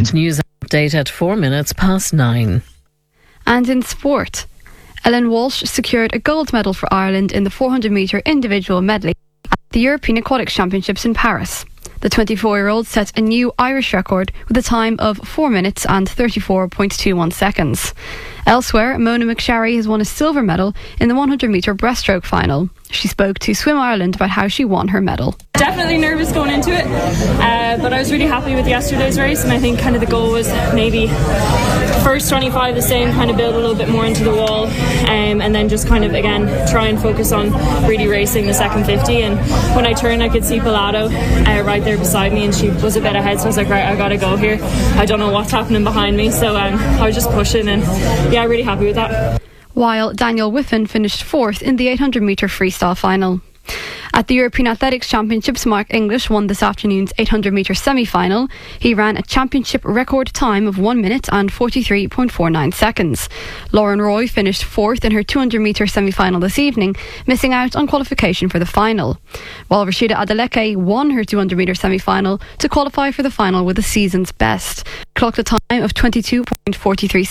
News update at 9:04. And in sport, Ellen Walsh secured a gold medal for Ireland in the 400 metre individual medley at the European Aquatics Championships in Paris. The 24-year-old set a new Irish record with a time of 4 minutes and 34.21 seconds. Elsewhere, Mona McSharry has won a silver medal in the 100 metre breaststroke final. She spoke to Swim Ireland about how she won her medal. Definitely nervous going into it, but I was really happy with yesterday's race, and I think kind of the goal was maybe first 25 the same, kind of build a little bit more into the wall, and then just kind of again try and focus on really racing the second 50. And when I turned, I could see Pilato right there beside me, and she was a bit ahead, so I was like, right, I gotta go here. I don't know what's happening behind me, so I was just pushing, and yeah, really happy with that. While Daniel Whiffen finished fourth in the 800 metre freestyle final. At the European Athletics Championships, Mark English won this afternoon's 800 metre semi-final. He ran a championship record time of 1 minute and 43.49 seconds. Lauren Roy finished fourth in her 200 metre semi-final this evening, missing out on qualification for the final. While Rashida Adeleke won her 200 metre semi-final to qualify for the final with the season's best. Clocked a time of 22.43